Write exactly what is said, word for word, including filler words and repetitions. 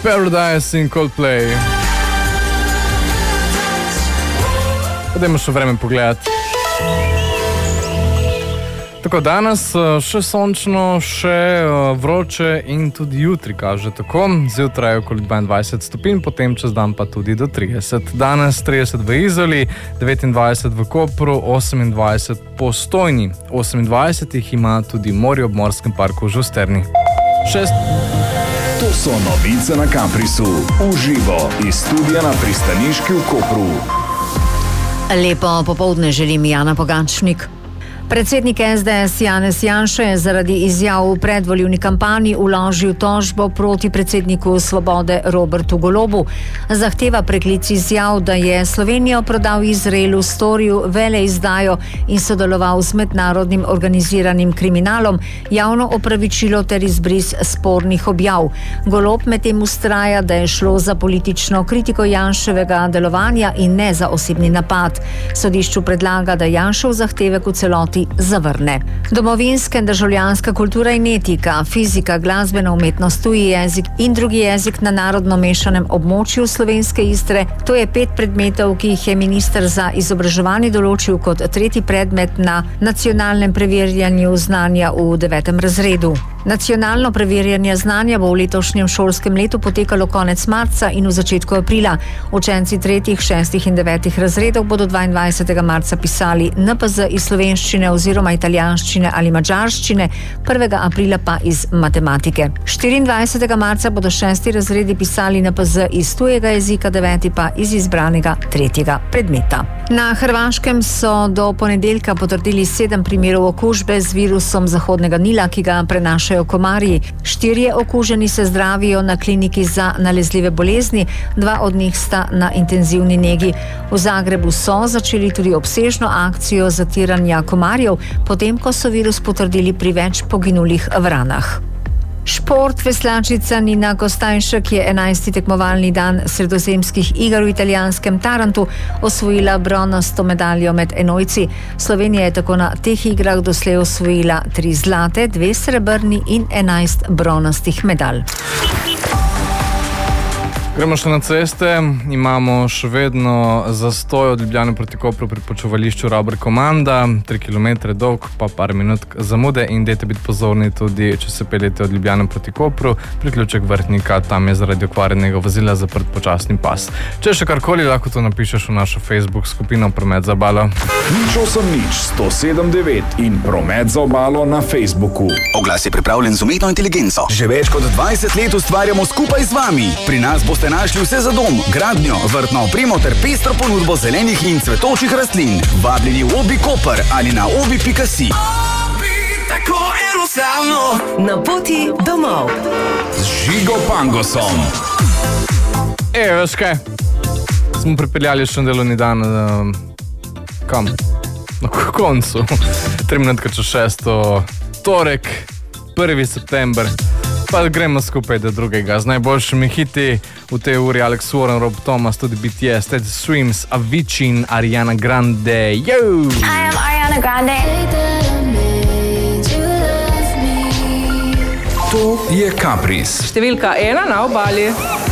Paradise in Coldplay. Pojdemo še vreme pogledati. Tako, danes še sončno, še vroče in tudi jutri kaže tako. Zjutraj okoli dvaindvajset stopinj, potem čez dan pa tudi do trideset. Danes trideset v Izoli, devetindvajset v Kopru, osemindvajset Postojni. osemindvajset jih ima tudi morje ob Morskem parku v Žusterni. Šest. To so novice na Caprisu. Uživo iz studia na pristaniški v Kopru. Lepo popoldne želim, Jana Pogačnik. Predsednik es de es Janez Janša je zaradi izjav v predvolilni kampanji vložil tožbo proti predsedniku Svobode Robertu Golobu. Zahteva preklic izjav, da je Slovenijo prodal Izraelu, storil veleizdajo in sodeloval z mednarodnim organiziranim kriminalom, javno opravičilo ter izbris spornih objav. Golob medtem vztraja, da je šlo za politično kritiko Janševega delovanja in ne za osebni napad. Sodišču predlaga, da Janšev zahtevek v celoti zavrne. Domovinska in državljanska kultura in etika, fizika, glasbena umetnost, tuji jezik in drugi jezik na narodno mešanem območju slovenske Istre. To je pet predmetov, ki jih je minister za izobraževanje določil kot tretji predmet na nacionalnem preverjanju znanja v devetem razredu. Nacionalno preverjanje znanja bo v letošnjem šolskem letu potekalo konec marca in v začetku aprila. Učenci tretjih, šestih in devetih razredov bodo dvaindvajsetega marca pisali en pe ze iz slovenščine oziroma italijanščine ali madžarščine, prvega aprila pa iz matematike. štiriindvajsetega marca bodo šesti razredi pisali en pe ze iz tujega jezika, deveti pa iz izbranega tretjega predmeta. Na Hrvaškem so do ponedeljka potrdili sedem primerov okužbe z virusom Zahodnega Nila, ki ga prenašajo komarji. Štirje okuženi se zdravijo na kliniki za nalezljive bolezni, dva od njih sta na intenzivni negi. V Zagrebu so začeli tudi obsežno akcijo zatiranja komarjev, potem ko so virus potrdili pri več poginulih vranah. Šport. Veslačica Nina Kostajnšek je enajsti tekmovalni dan sredozemskih iger v italijanskem Tarantu osvojila bronasto medaljo med enojci. Slovenija je tako na teh igrah doslej osvojila tri zlate, dve srebrni in enajst bronastih medalj. Gremo še na ceste, imamo še vedno zastoj od Ljubljane proti Kopru pri počuvališču Rabr Komanda, tri kilometre dolg, pa par minut zamude in dajte biti pozorni tudi, če se peljete od Ljubljane proti Kopru, priključek Vrhnika, tam je zaradi okvarjenega vozila zaprt počasni pas. Če še karkoli, lahko to napišeš v našo Facebook skupino Promet za obalo. Nič osem nič, sto sedem devet in Promet za obalo na Facebooku. Oglas je pripravljen z umetno inteligenco. Že več kot dvajset let ustvarjamo skupaj z vami. Pri nas boste našli vse za dom, gradnjo, vrtno opremo ter pestro ponudbo zelenih in cvetočih rastlin. Vabljeni v Obi Koper ali na obi pika si. Obi, tako enostavno. Na poti domov. Z Žigo Pangosom. E, veš kaj? Smo pripeljali še delovni dan um, kam? Na koncu. Tri minutka čez šesto, torek, prvi september. Pa gremo skupaj do drugega. Z najboljšimi hiti v tej uri Alex Warren, Rob Thomas, tudi B T S, Ted Swims, Avicii in Ariana Grande. Yo! I am Ariana Grande. To je Capris. Številka ena na obali.